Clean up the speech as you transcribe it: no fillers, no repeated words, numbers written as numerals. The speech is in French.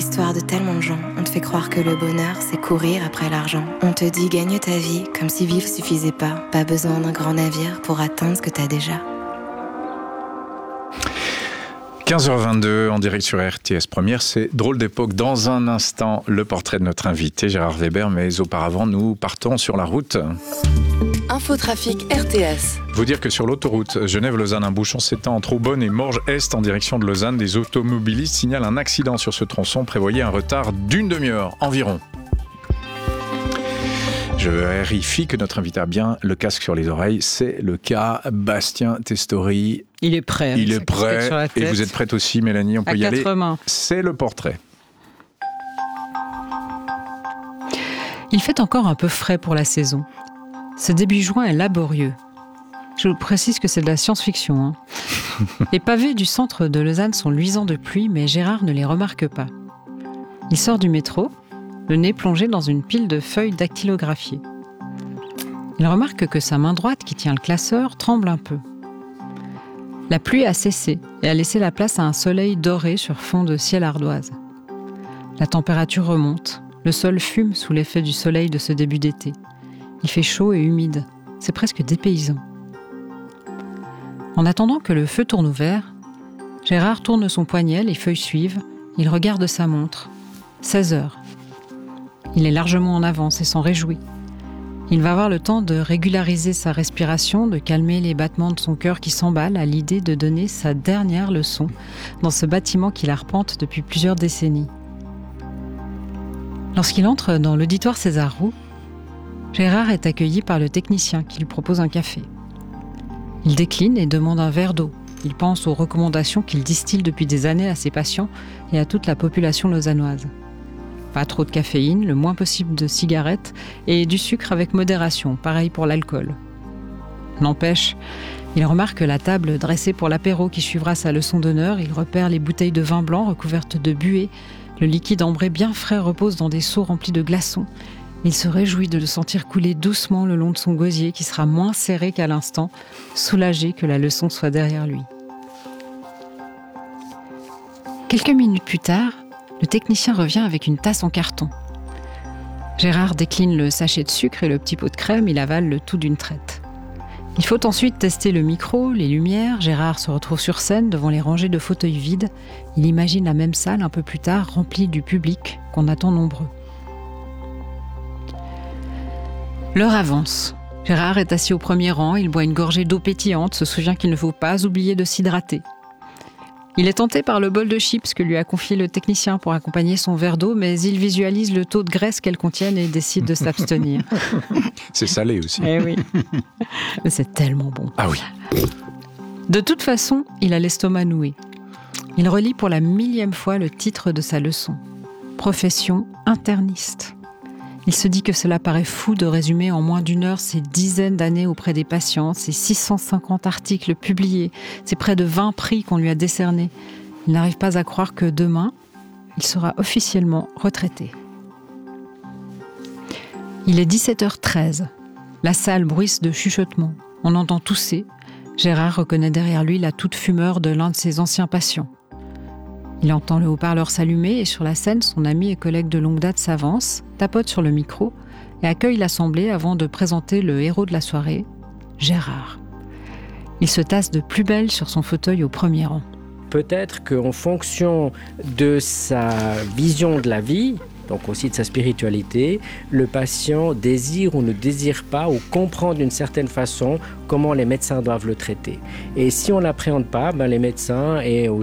l'histoire de tellement de gens. On te fait croire que le bonheur, c'est courir après l'argent. On te dit gagne ta vie, comme si vivre suffisait pas. Pas besoin d'un grand navire pour atteindre ce que t'as déjà. 15h22 en direct sur RTS Première, c'est Drôle d'époque. Dans un instant, le portrait de notre invité Gérard Weber, mais auparavant, nous partons sur la route. Infotrafic RTS. Vous dire que sur l'autoroute Genève-Lausanne, un bouchon s'étend entre Aubonne et Morges-Est en direction de Lausanne. Des automobilistes signalent un accident sur ce tronçon. Prévoyez un retard d'une demi-heure environ. Je vérifie que notre invité a bien le casque sur les oreilles. C'est le cas. Bastien Testori. Il est prêt. Il est prêt. Et vous êtes prête aussi, Mélanie. On peut y aller. Mains. C'est le portrait. Il fait encore un peu frais pour la saison. Ce début juin est laborieux. Je vous précise que c'est de la science-fiction. Les pavés du centre de Lausanne sont luisants de pluie, mais Gérard ne les remarque pas. Il sort du métro, le nez plongé dans une pile de feuilles dactylographiées. Il remarque que sa main droite, qui tient le classeur, tremble un peu. La pluie a cessé et a laissé la place à un soleil doré sur fond de ciel ardoise. La température remonte, le sol fume sous l'effet du soleil de ce début d'été. Il fait chaud et humide, c'est presque dépaysant. En attendant que le feu tourne au vert, Gérard tourne son poignet, les feuilles suivent, il regarde sa montre. 16 heures. Il est largement en avance et s'en réjouit. Il va avoir le temps de régulariser sa respiration, de calmer les battements de son cœur qui s'emballent à l'idée de donner sa dernière leçon dans ce bâtiment qu'il arpente depuis plusieurs décennies. Lorsqu'il entre dans l'auditoire César Roux, Gérard est accueilli par le technicien qui lui propose un café. Il décline et demande un verre d'eau. Il pense aux recommandations qu'il distille depuis des années à ses patients et à toute la population lausannoise. Pas trop de caféine, le moins possible de cigarettes et du sucre avec modération, pareil pour l'alcool. N'empêche, il remarque la table dressée pour l'apéro qui suivra sa leçon d'honneur. Il repère les bouteilles de vin blanc recouvertes de buée. Le liquide ambré bien frais repose dans des seaux remplis de glaçons. Il se réjouit de le sentir couler doucement le long de son gosier qui sera moins serré qu'à l'instant, soulagé que la leçon soit derrière lui. Quelques minutes plus tard, le technicien revient avec une tasse en carton. Gérard décline le sachet de sucre et le petit pot de crème, il avale le tout d'une traite. Il faut ensuite tester le micro, les lumières. Gérard se retrouve sur scène devant les rangées de fauteuils vides. Il imagine la même salle un peu plus tard remplie du public qu'on attend nombreux. L'heure avance. Gérard est assis au premier rang, il boit une gorgée d'eau pétillante, se souvient qu'il ne faut pas oublier de s'hydrater. Il est tenté par le bol de chips que lui a confié le technicien pour accompagner son verre d'eau, mais il visualise le taux de graisse qu'elles contiennent et décide de s'abstenir. C'est salé aussi. Eh oui. Mais c'est tellement bon. Ah oui. De toute façon, il a l'estomac noué. Il relit pour la 1000e fois le titre de sa leçon. Profession interniste. Il se dit que cela paraît fou de résumer en moins d'une heure ses dizaines d'années auprès des patients, ses 650 articles publiés, ses près de 20 prix qu'on lui a décernés. Il n'arrive pas à croire que demain, il sera officiellement retraité. Il est 17h13. La salle bruisse de chuchotements. On entend tousser. Gérard reconnaît derrière lui la toute fumeur de l'un de ses anciens patients. Il entend le haut-parleur s'allumer et sur la scène, son ami et collègue de longue date s'avance, tapote sur le micro et accueille l'assemblée avant de présenter le héros de la soirée, Gérard. Il se tasse de plus belle sur son fauteuil au premier rang. Peut-être qu'en fonction de sa vision de la vie, donc aussi de sa spiritualité, le patient désire ou ne désire pas ou comprend d'une certaine façon comment les médecins doivent le traiter. Et si on ne l'appréhende pas, les médecins et